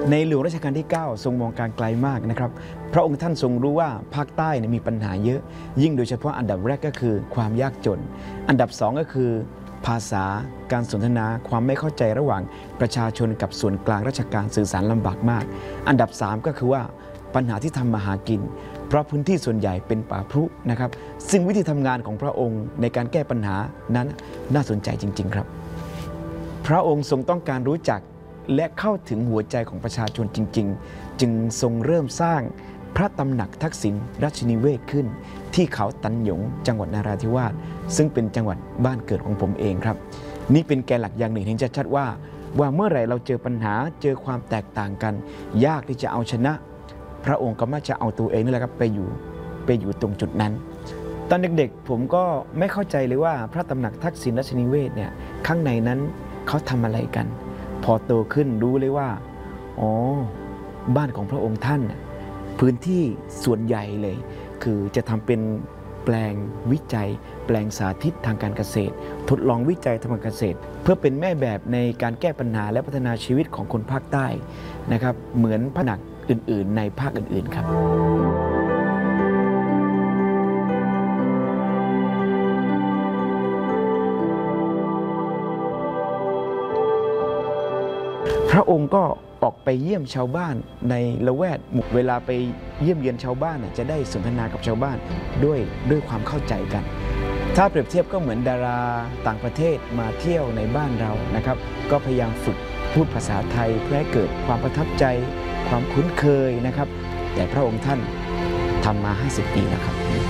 ในหลวงรัชกาลที่ 9 ทรงมองการไกลมากนะครับพระองค์ท่านทรงรู้ว่าภาคใต้มีปัญหาเยอะยิ่งโดยเฉพาะอันดับแรกก็คือความยากจนอันดับ2ก็คือภาษาการสนทนาความไม่เข้าใจระหว่างประชาชนกับส่วนกลางราชการสื่อสารลำบากมากอันดับ3ก็คือว่าปัญหาที่ทำมาหากินเพราะพื้นที่ส่วนใหญ่เป็นป่าพรุนะครับซึ่งวิธีทำงานของพระองค์ในการแก้ปัญหานั้นน่าสนใจจริงๆครับพระองค์ทรงต้องการรู้จักและเข้าถึงหัวใจของประชาชนจริงๆจึงทรงเริ่มสร้างพระตำหนักทักษิณราชนิเวศขึ้นที่เขาตันหยงจังหวัดนราธิวาสซึ่งเป็นจังหวัดบ้านเกิดของผมเองครับนี่เป็นแกนหลักอย่างหนึ่งเห็นชัดๆว่าเมื่อไหร่เราเจอปัญหาเจอความแตกต่างกันยากที่จะเอาชนะพระองค์ก็มักจะเอาตัวเองนี่แหละครับไปอยู่ตรงจุดนั้นตอนเด็กๆผมก็ไม่เข้าใจเลยว่าพระตำหนักทักษิณราชนิเวศเนี่ยข้างในนั้นเขาทำอะไรกันพอโตขึ้นรู้เลยว่าอ๋อบ้านของพระองค์ท่านพื้นที่ส่วนใหญ่เลยคือจะทำเป็นแปลงวิจัยแปลงสาธิตทางการเกษตรทดลองวิจัยทางการเกษตรเพื่อเป็นแม่แบบในการแก้ปัญหาและพัฒนาชีวิตของคนภาคใต้นะครับเหมือนผนักอื่นๆในภาคอื่นๆครับพระองค์ก็ออกไปเยี่ยมชาวบ้านในละแวกหมู่เวลาไปเยี่ยมเยียนชาวบ้านจะได้สนทนากับชาวบ้านด้วยความเข้าใจกันถ้าเปรียบเทียบก็เหมือนดาราต่างประเทศมาเที่ยวในบ้านเรานะครับก็พยายามฝึกพูดภาษาไทยเพื่อให้เกิดความประทับใจความคุ้นเคยนะครับแต่พระองค์ท่านทำมา50 ปีแล้วครับ